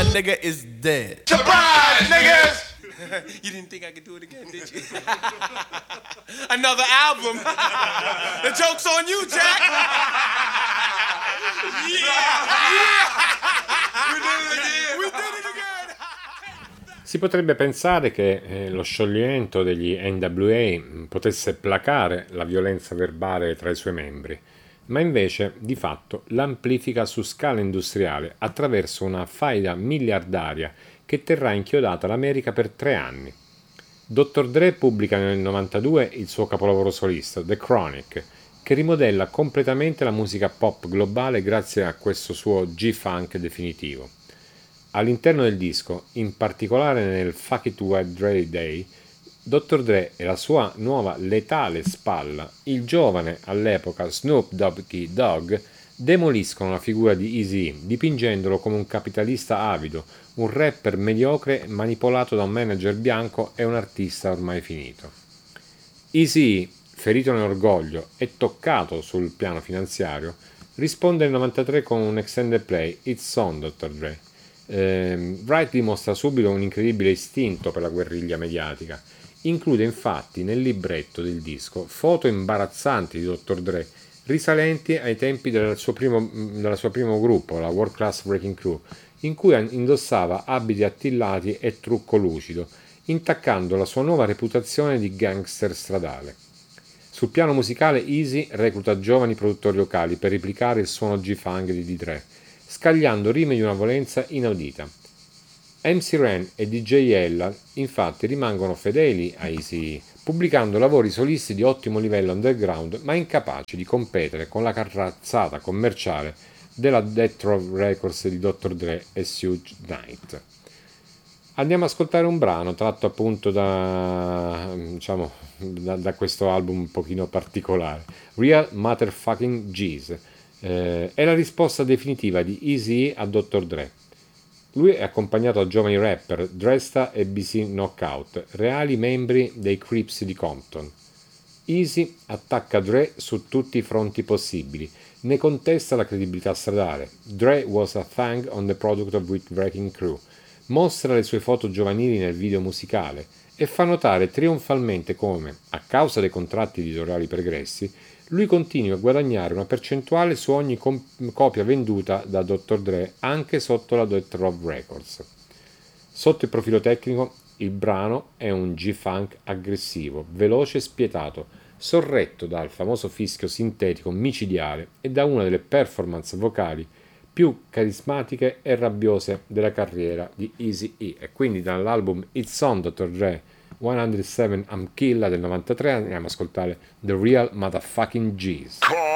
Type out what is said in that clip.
that nigga is dead. Surprise, niggas! You didn't think I could do it again, did you? Another album. The joke's on you, Jack. We did it again. Si potrebbe pensare che lo scioglimento degli NWA potesse placare la violenza verbale tra i suoi membri, ma invece di fatto l'amplifica su scala industriale attraverso una faida miliardaria che terrà inchiodata l'America per 3 anni. Dr. Dre pubblica nel 92 il suo capolavoro solista, The Chronic, che rimodella completamente la musica pop globale grazie a questo suo G-Funk definitivo. All'interno del disco, in particolare nel Fuck It Where Dre Day, Dr. Dre e la sua nuova letale spalla, il giovane all'epoca Snoop Doggy Dogg, demoliscono la figura di Eazy-E, dipingendolo come un capitalista avido, un rapper mediocre manipolato da un manager bianco e un artista ormai finito. Eazy-E, ferito nell'orgoglio e toccato sul piano finanziario, risponde nel 93 con un extended play, It's On Dr. Dre. Wright dimostra subito un incredibile istinto per la guerriglia mediatica. Include infatti nel libretto del disco foto imbarazzanti di Dr. Dre, risalenti ai tempi del suo primo gruppo, la World Class Wrecking Crew, in cui indossava abiti attillati e trucco lucido, intaccando la sua nuova reputazione di gangster stradale. Sul piano musicale Eazy recluta giovani produttori locali per replicare il suono G-Funk di Dre, scagliando rime di una violenza inaudita. MC Ren e DJ Ella infatti rimangono fedeli a Eazy-E, pubblicando lavori solisti di ottimo livello underground, ma incapaci di competere con la carrazzata commerciale della Death Row Records di Dr. Dre e Suge Knight. Andiamo ad ascoltare un brano tratto appunto da questo album un pochino particolare, Real Motherfucking G's. È la risposta definitiva di Eazy-E a Dr. Dre. Lui è accompagnato da giovani rapper Dresta e BC Knockout, reali membri dei Crips di Compton. Eazy attacca Dre su tutti i fronti possibili, ne contesta la credibilità stradale. Dre was a thing on the product of With Wrecking Crew. Mostra le sue foto giovanili nel video musicale e fa notare trionfalmente come, a causa dei contratti editoriali pregressi, lui continua a guadagnare una percentuale su ogni copia venduta da Dr. Dre anche sotto la Death Row Records. Sotto il profilo tecnico, il brano è un G-Funk aggressivo, veloce e spietato, sorretto dal famoso fischio sintetico micidiale e da una delle performance vocali più carismatiche e rabbiose della carriera di Eazy-E. E quindi dall'album It's On Dr. Dre 107 I'm Killa del 93 andiamo ad ascoltare The Real Motherfucking G's.